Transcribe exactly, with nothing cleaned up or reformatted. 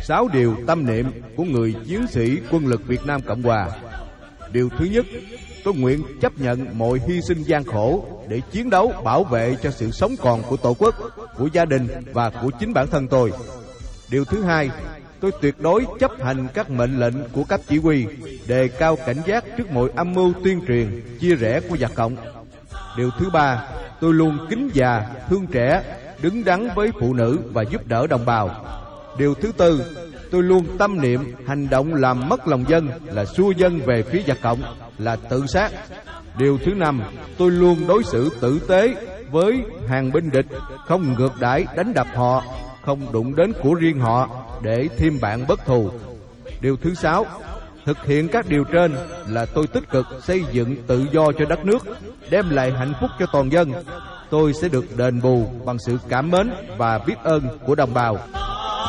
sáu điều tâm niệm của người chiến sĩ quân lực Việt Nam Cộng Hòa. Điều thứ nhất, tôi nguyện chấp nhận mọi hy sinh gian khổ để chiến đấu bảo vệ cho sự sống còn của Tổ quốc, của gia đình và của chính bản thân tôi. Điều thứ hai, tôi tuyệt đối chấp hành các mệnh lệnh của cấp chỉ huy, đề cao cảnh giác trước mọi âm mưu tuyên truyền, chia rẽ của giặc cộng. Điều thứ ba, tôi luôn kính già, thương trẻ, đứng đắn với phụ nữ và giúp đỡ đồng bào. Điều thứ tư, tôi luôn tâm niệm hành động làm mất lòng dân là xua dân về phía giặc cộng, là tự sát. Điều thứ năm, tôi luôn đối xử tử tế với hàng binh địch, không ngược đãi đánh đập họ, không đụng đến của riêng họ để thêm bạn bất thù. Điều thứ sáu, thực hiện các điều trên là tôi tích cực xây dựng tự do cho đất nước, đem lại hạnh phúc cho toàn dân. Tôi sẽ được đền bù bằng sự cảm mến và biết ơn của đồng bào.